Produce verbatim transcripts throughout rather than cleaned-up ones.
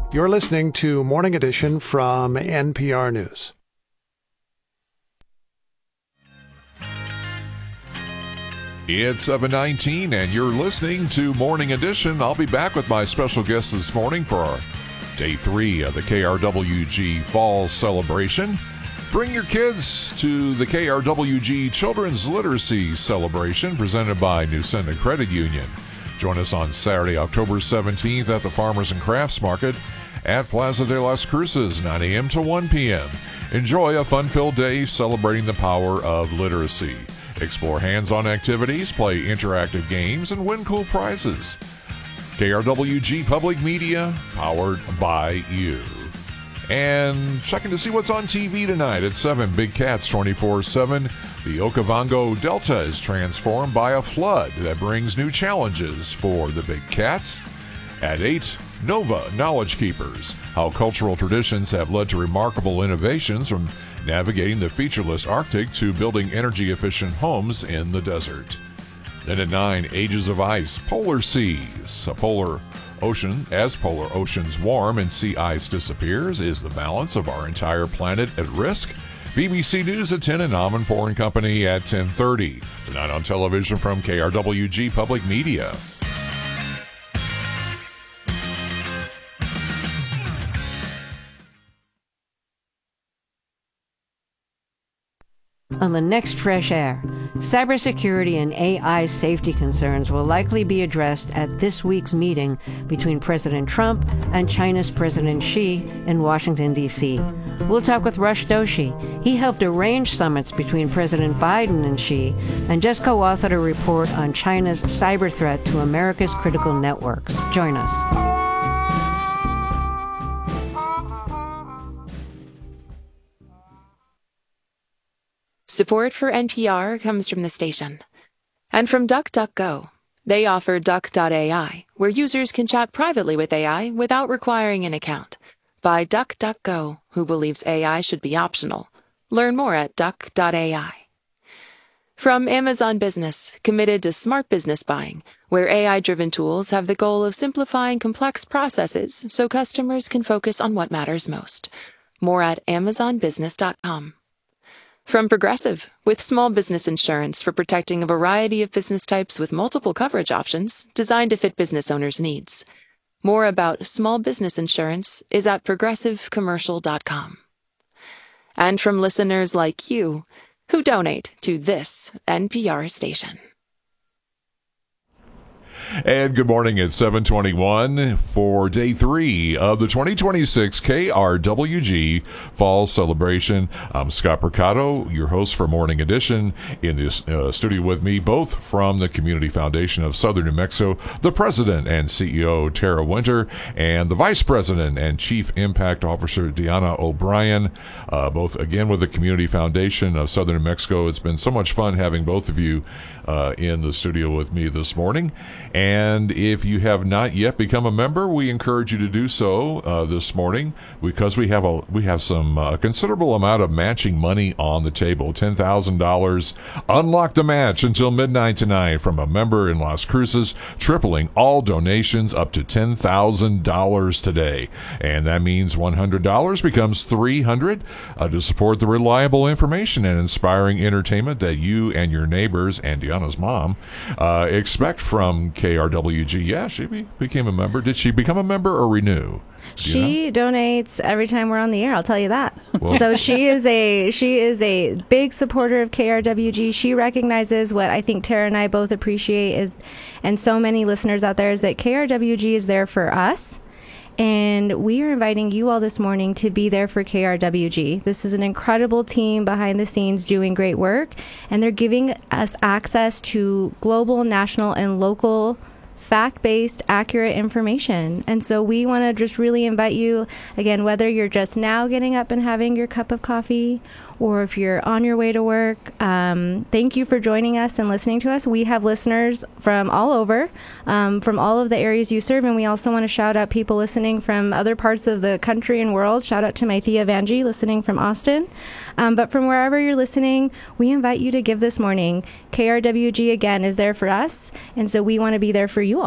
You're listening to Morning Edition from N P R News. It's seven nineteen, and you're listening to Morning Edition. I'll be back with my special guest this morning for our day three of the K R W G Fall Celebration. Bring your kids to the K R W G Children's Literacy Celebration presented by Newsenda Credit Union. Join us on Saturday, October seventeenth at the Farmers and Crafts Market at Plaza de las Cruces, nine a.m. to one p.m. Enjoy a fun-filled day celebrating the power of literacy. Explore hands-on activities, play interactive games, and win cool prizes. K R W G Public Media, powered by you. And checking to see what's on T V tonight at seven, Big Cats twenty-four seven. The Okavango Delta is transformed by a flood that brings new challenges for the Big Cats. At eight, Nova Knowledge Keepers, how cultural traditions have led to remarkable innovations from navigating the featureless Arctic to building energy-efficient homes in the desert. Then at nine, Ages of Ice, Polar Seas. A polar ocean, as polar oceans warm and sea ice disappears, is the balance of our entire planet at risk? B B C News at ten and Amanpour and Company at ten thirty. Tonight on television from K R W G Public Media. On the next Fresh Air, cybersecurity and A I safety concerns will likely be addressed at this week's meeting between President Trump and China's President Xi in Washington, D C. We'll talk with Rush Doshi. He helped arrange summits between President Biden and Xi and just co-authored a report on China's cyber threat to America's critical networks. Join us. Support for N P R comes from the station. And from DuckDuckGo. They offer Duck dot A I, where users can chat privately with A I without requiring an account. By DuckDuckGo, who believes A I should be optional. Learn more at Duck dot A I. From Amazon Business, committed to smart business buying, where A I-driven tools have the goal of simplifying complex processes so customers can focus on what matters most. More at amazon business dot com. From Progressive, with small business insurance for protecting a variety of business types with multiple coverage options designed to fit business owners' needs. More about small business insurance is at progressive commercial dot com. And from listeners like you, who donate to this N P R station. And good morning. It's seven twenty-one for day three of the twenty twenty-six K R W G Fall Celebration. I'm Scott Percato, your host for Morning Edition. In this uh, studio with me, both from the Community Foundation of Southern New Mexico, the President and C E O, Tara Winter, and the Vice President and Chief Impact Officer, Deanna O'Brien, uh, both again with the Community Foundation of Southern New Mexico. It's been so much fun having both of you uh, in the studio with me this morning. And if you have not yet become a member, we encourage you to do so uh, this morning, because we have a we have some uh, considerable amount of matching money on the table. ten thousand dollars. Unlock the match until midnight tonight from a member in Las Cruces, tripling all donations up to ten thousand dollars today. And that means one hundred dollars becomes three hundred dollars uh, to support the reliable information and inspiring entertainment that you and your neighbors and Deanna's mom uh, expect from K R W G. Yeah, she be, became a member. Did she become a member or renew? She donates every time we're on the air, I'll tell you that. Well, so she is a she is a big supporter of K R W G. She recognizes what I think Tara and I both appreciate, is, and so many listeners out there, is that K R W G is there for us. And we are inviting you all this morning to be there for K R W G. This is an incredible team behind the scenes doing great work, and they're giving us access to global, national, and local fact-based, accurate information. And so we want to just really invite you, again, whether you're just now getting up and having your cup of coffee, or if you're on your way to work, um, thank you for joining us and listening to us. We have listeners from all over, um, from all of the areas you serve, and we also want to shout out people listening from other parts of the country and world. Shout out to my Thea Vanjie listening from Austin. Um, but from wherever you're listening, we invite you to give this morning. K R W G, again, is there for us, and so we want to be there for you all.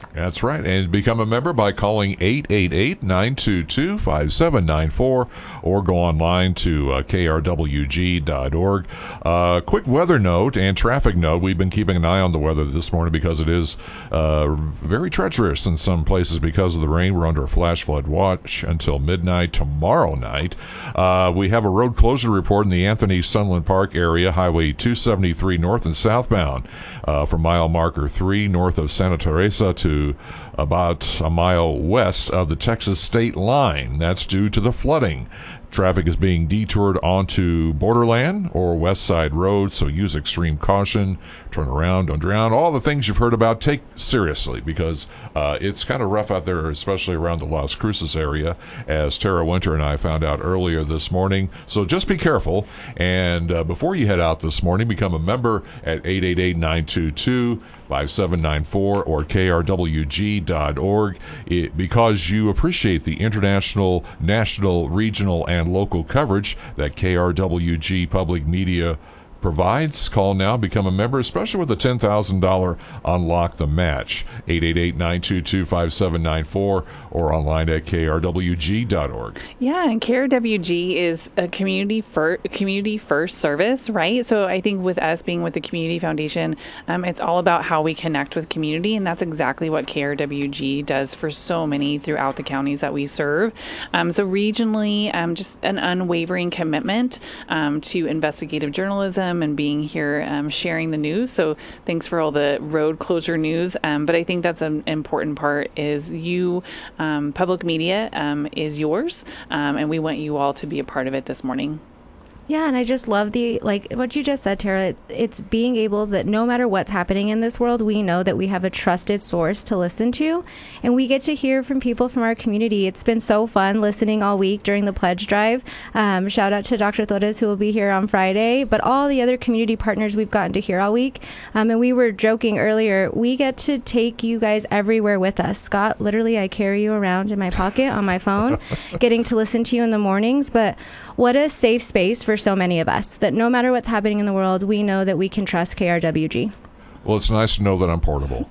That's right. And become a member by calling eight eight eight, nine two two, five seven nine four or go online to uh, K R W G dot org. Uh, quick weather note and traffic note. We've been keeping an eye on the weather this morning because it is uh, very treacherous in some places because of the rain. We're under a flash flood watch until midnight tomorrow night. Uh, we have a road closure report in the Anthony Sunland Park area, Highway two seventy-three north and southbound uh, from mile marker three north of Santa Teresa to about a mile west of the Texas state line. That's due to the flooding. Traffic is being detoured onto Borderland or West Side Road, so use extreme caution. Turn around, don't drown. All the things you've heard about, take seriously because uh, it's kind of rough out there, especially around the Las Cruces area, as Tara Winter and I found out earlier this morning. So just be careful. And uh, before you head out this morning, become a member at eight eight eight, nine two two, five seven nine four or K R W G dot org it, because you appreciate the international, national, regional, and local coverage that K R W G Public Media provides. Call now, become a member, especially with the ten thousand dollars Unlock the Match. eight eight eight, nine two two, five seven nine four or online at K R W G dot org. Yeah, and K R W G is a community first, community first service, right? So I think with us being with the Community Foundation, um, it's all about how we connect with community, and that's exactly what K R W G does for so many throughout the counties that we serve. Um, so regionally, um, just an unwavering commitment um, to investigative journalism and being here um, sharing the news. So thanks for all the road closure news. Um, but I think that's an important part is you, um, public media um, is yours. Um, and we want you all to be a part of it this morning. Yeah, and I just love the, like what you just said, Tara, it's being able that no matter what's happening in this world, we know that we have a trusted source to listen to, and we get to hear from people from our community. It's been so fun listening all week during the pledge drive. Um, shout out to Doctor Torres, who will be here on Friday, but all the other community partners we've gotten to hear all week. Um, and we were joking earlier, we get to take you guys everywhere with us. Scott, literally, I carry you around in my pocket on my phone, getting to listen to you in the mornings, but what a safe space for so many of us that no matter what's happening in the world, we know that we can trust K R W G. Well, it's nice to know that I'm portable.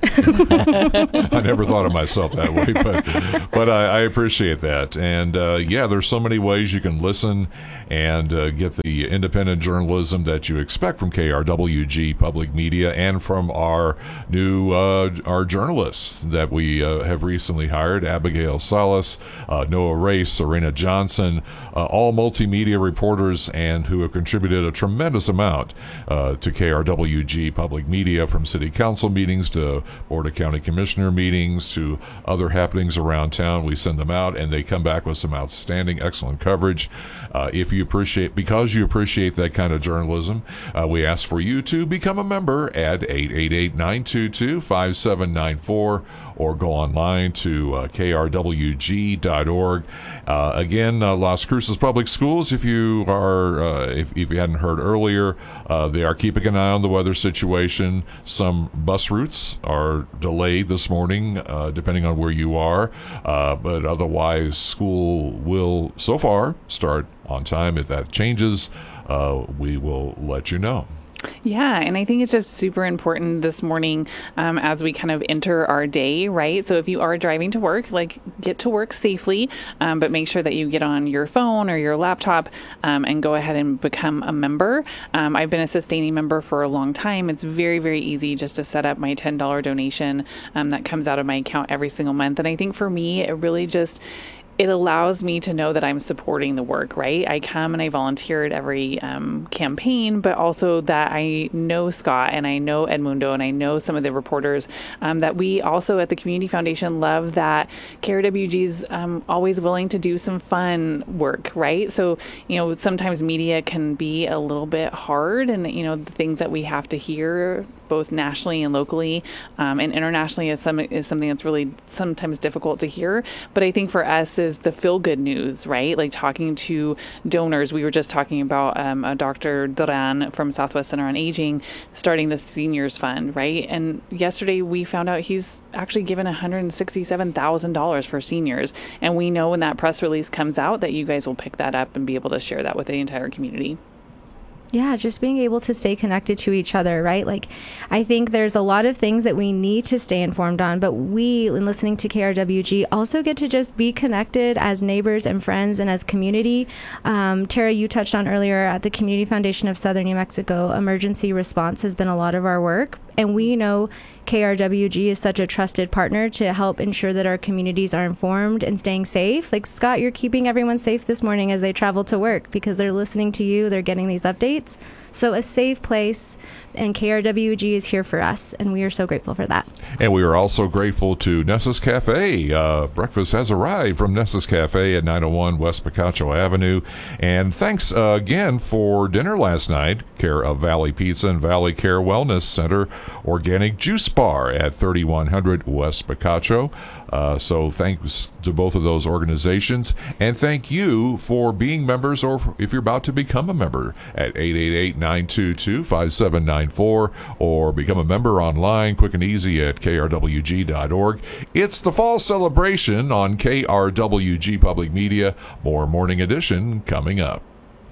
I never thought of myself that way, but but I, I appreciate that. And uh, yeah, there's so many ways you can listen and uh, get the independent journalism that you expect from K R W G Public Media and from our new uh, our journalists that we uh, have recently hired: Abigail Salas, uh, Noah Ray, Serena Johnson, uh, all multimedia reporters, and who have contributed a tremendous amount uh, to K R W G Public Media, from city council meetings to Board of County Commissioner meetings to other happenings around town. We send them out and they come back with some outstanding, excellent coverage. Uh, if you appreciate, because you appreciate that kind of journalism, uh, we ask for you to become a member at eight eight eight, nine two two, five seven nine four or go online to uh, K R W G dot org. Uh, again, uh, Las Cruces Public Schools, if you are, uh, if, if you hadn't heard earlier, uh, they are keeping an eye on the weather situation. Some bus routes are delayed this morning, uh, depending on where you are, uh, but otherwise school will so far start on time. If that changes, uh, we will let you know. Yeah, and I think it's just super important this morning um, as we kind of enter our day, right? So if you are driving to work, like get to work safely, um, but make sure that you get on your phone or your laptop um, and go ahead and become a member. Um, I've been a sustaining member for a long time. It's very, very easy just to set up my ten dollars donation um, that comes out of my account every single month. And I think for me, it really just it allows me to know that I'm supporting the work, right? I come and I volunteer at every um, campaign, but also that I know Scott and I know Edmundo and I know some of the reporters um, that we also at the Community Foundation love that K R W G's um, always willing to do some fun work, right? So, you know, sometimes media can be a little bit hard and, you know, the things that we have to hear both nationally and locally um, and internationally is, some, is something that's really sometimes difficult to hear. But I think for us is the feel-good news, right? Like talking to donors. We were just talking about um, a Doctor Duran from Southwest Center on Aging starting the Seniors Fund, right? And yesterday we found out he's actually given one hundred sixty-seven thousand dollars for seniors. And we know when that press release comes out that you guys will pick that up and be able to share that with the entire community. Yeah, just being able to stay connected to each other, right? Like, I think there's a lot of things that we need to stay informed on, but we, in listening to K R W G, also get to just be connected as neighbors and friends and as community. Um, Tara, you touched on earlier at the Community Foundation of Southern New Mexico, emergency response has been a lot of our work, and we know K R W G is such a trusted partner to help ensure that our communities are informed and staying safe. Like, Scott, you're keeping everyone safe this morning as they travel to work because they're listening to you, they're getting these updates. So a safe place, and K R W G is here for us, and we are so grateful for that. And we are also grateful to Nessa's Cafe. Uh, breakfast has arrived from Nessa's Cafe at nine oh one West Picacho Avenue. And thanks uh, again for dinner last night, care of Valley Pizza and Valley Care Wellness Center Organic Juice Bar at thirty-one hundred West Picacho. Uh, so thanks to both of those organizations. And thank you for being members, or if you're about to become a member, at eight eight eight, nine two two, five seven nine four, or become a member online, quick and easy, at K R W G dot org. It's the fall celebration on K R W G Public Media. More Morning Edition coming up.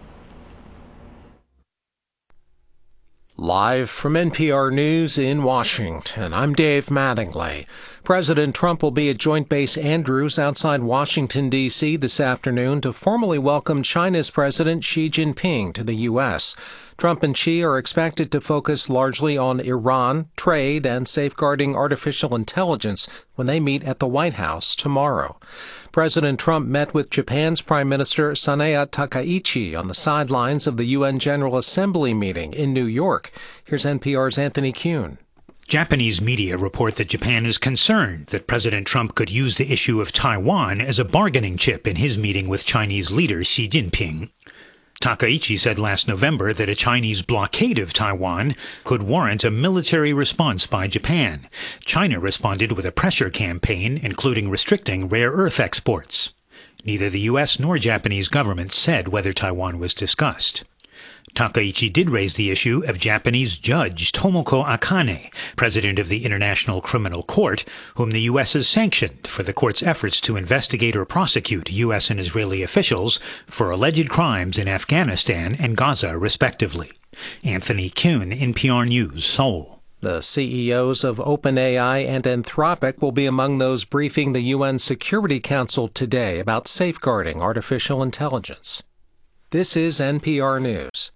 Live from N P R News in Washington, I'm Dave Mattingly. President Trump will be at Joint Base Andrews outside Washington, D C this afternoon to formally welcome China's President Xi Jinping to the U S. Trump and Xi are expected to focus largely on Iran, trade, and safeguarding artificial intelligence when they meet at the White House tomorrow. President Trump met with Japan's Prime Minister Sanae Takaichi on the sidelines of the U N General Assembly meeting in New York. Here's N P R's Anthony Kuhn. Japanese media report that Japan is concerned that President Trump could use the issue of Taiwan as a bargaining chip in his meeting with Chinese leader Xi Jinping. Takaichi said last November that a Chinese blockade of Taiwan could warrant a military response by Japan. China responded with a pressure campaign, including restricting rare earth exports. Neither the U S nor Japanese governments said whether Taiwan was discussed. Takaichi did raise the issue of Japanese judge Tomoko Akane, president of the International Criminal Court, whom the U S has sanctioned for the court's efforts to investigate or prosecute U S and Israeli officials for alleged crimes in Afghanistan and Gaza, respectively. Anthony Kuhn, N P R News, Seoul. The C E Os of OpenAI and Anthropic will be among those briefing the U N Security Council today about safeguarding artificial intelligence. This is N P R News.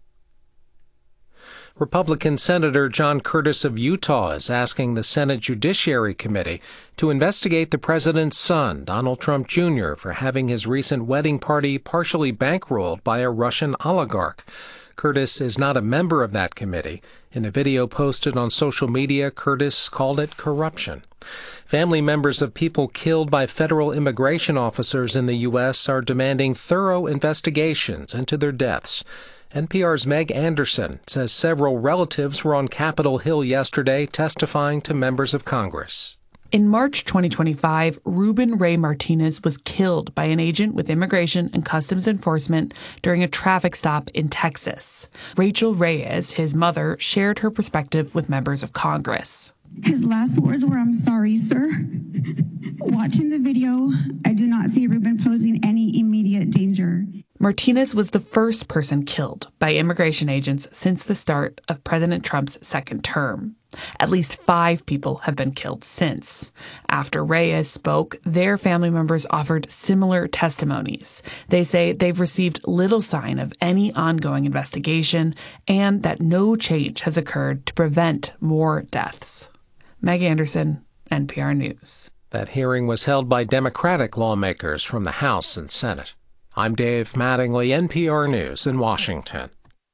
Republican Senator John Curtis of Utah is asking the Senate Judiciary Committee to investigate the president's son, Donald Trump Junior, for having his recent wedding party partially bankrolled by a Russian oligarch. Curtis is not a member of that committee. In a video posted on social media, Curtis called it corruption. Family members of people killed by federal immigration officers in the U S are demanding thorough investigations into their deaths. N P R's Meg Anderson says several relatives were on Capitol Hill yesterday testifying to members of Congress. In March twenty twenty-five, Ruben Ray Martinez was killed by an agent with Immigration and Customs Enforcement during a traffic stop in Texas. Rachel Reyes, his mother, shared her perspective with members of Congress. His last words were, "I'm sorry, sir." Watching the video, I do not see Ruben posing any immediate danger. Martinez was the first person killed by immigration agents since the start of President Trump's second term. At least five people have been killed since. After Reyes spoke, their family members offered similar testimonies. They say they've received little sign of any ongoing investigation and that no change has occurred to prevent more deaths. Meg Anderson, N P R News. That hearing was held by Democratic lawmakers from the House and Senate. I'm Dave Mattingly, N P R News in Washington.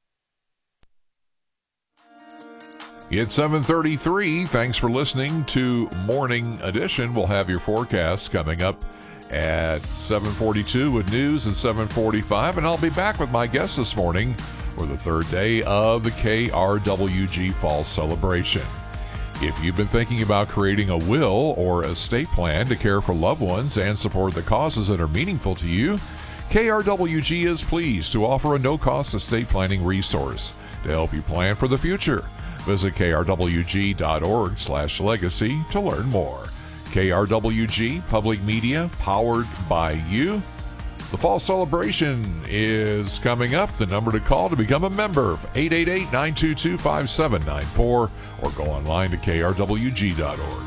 It's seven thirty-three. Thanks for listening to Morning Edition. We'll have your forecasts coming up at seven forty-two with news and seven forty-five. And I'll be back with my guests this morning for the third day of the K R W G Fall Celebration. If you've been thinking about creating a will or estate plan to care for loved ones and support the causes that are meaningful to you, K R W G is pleased to offer a no-cost estate planning resource to help you plan for the future. Visit K R W G dot org slash legacy to learn more. K R W G Public Media, powered by you. The fall celebration is coming up. The number to call to become a member, eight eight eight, nine two two, five seven nine four, or go online to K R W G dot org.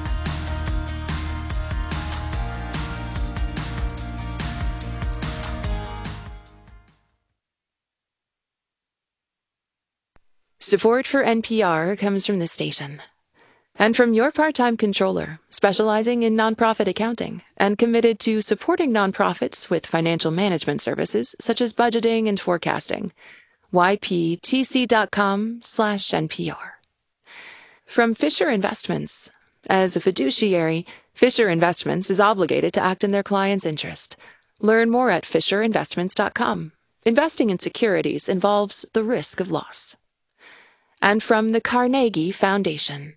Support for N P R comes from this station and from your part-time controller, specializing in nonprofit accounting and committed to supporting nonprofits with financial management services such as budgeting and forecasting. Y P T C dot com slash N P R. From Fisher Investments. As a fiduciary, Fisher Investments is obligated to act in their client's interest. Learn more at fisher investments dot com. Investing in securities involves the risk of loss. And from the Carnegie Foundation.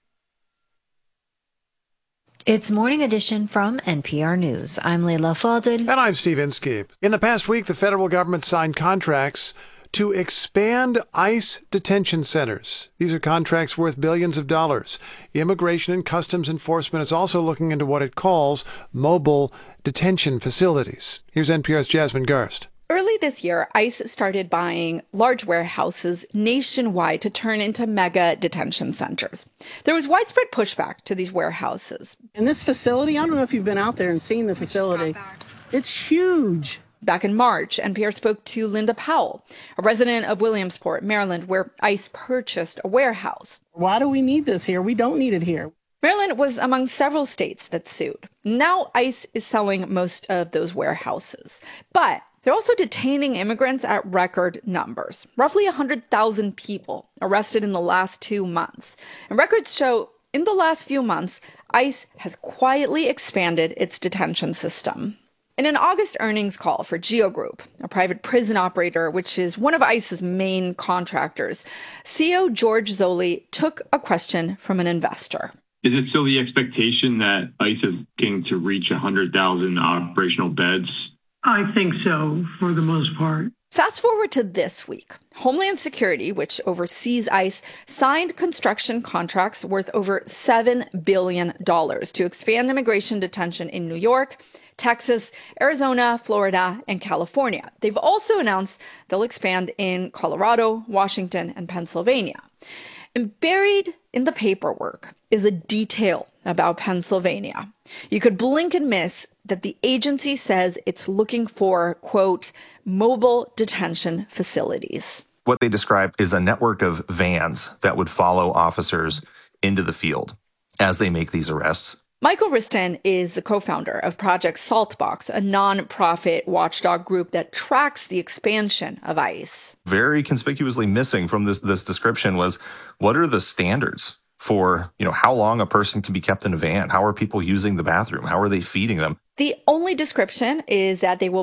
It's Morning Edition from N P R News. I'm Leila Fadel. And I'm Steve Inskeep. In the past week, the federal government signed contracts to expand ICE detention centers. These are contracts worth billions of dollars. Immigration and Customs Enforcement is also looking into what it calls mobile detention facilities. Here's N P R's Jasmine Garst. Early this year, ICE started buying large warehouses nationwide to turn into mega detention centers. There was widespread pushback to these warehouses. And this facility, I don't know if you've been out there and seen the facility. It's huge. Back in March, N P R spoke to Linda Powell, a resident of Williamsport, Maryland, where ICE purchased a warehouse. Why do we need this here? We don't need it here. Maryland was among several states that sued. Now ICE is selling most of those warehouses. But they're also detaining immigrants at record numbers. Roughly one hundred thousand people arrested in the last two months. And records show in the last few months, ICE has quietly expanded its detention system. In an August earnings call for Geo Group, a private prison operator, which is one of ICE's main contractors, C E O George Zoley took a question from an investor. Is it still the expectation that ICE is looking to reach one hundred thousand operational beds? I think so, for the most part. Fast forward to this week. Homeland Security, which oversees ICE, signed construction contracts worth over seven billion dollars to expand immigration detention in New York, Texas, Arizona, Florida, and California. They've also announced they'll expand in Colorado, Washington, and Pennsylvania. And buried in the paperwork is a detail about Pennsylvania. You could blink and miss that the agency says it's looking for, quote, mobile detention facilities. What they describe is a network of vans that would follow officers into the field as they make these arrests. Michael Riston is the co-founder of Project Saltbox, a nonprofit watchdog group that tracks the expansion of ICE. Very conspicuously missing from this, this description was, what are the standards for, you know, how long a person can be kept in a van? How are people using the bathroom? How are they feeding them? The only description is that they will